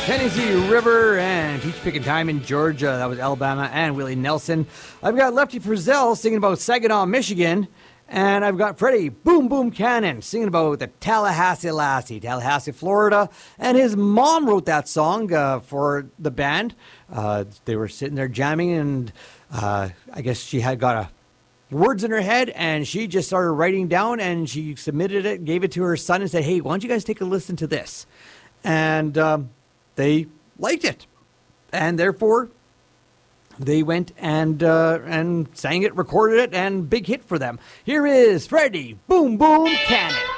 Tennessee River and Peach Picking Time in Georgia. That was Alabama and Willie Nelson. I've got Lefty Frizzell singing about Saginaw, Michigan. And I've got Freddie Boom Boom Cannon singing about the Tallahassee Lassie, Tallahassee, Florida. And his mom wrote that song for the band. They were sitting there jamming, and I guess she had got words in her head, and she just started writing down, and she submitted it, gave it to her son, and said, hey, why don't you guys take a listen to this? And they liked it. And therefore, they went and sang it, recorded it, and big hit for them. Here is Freddie Boom Boom Cannon.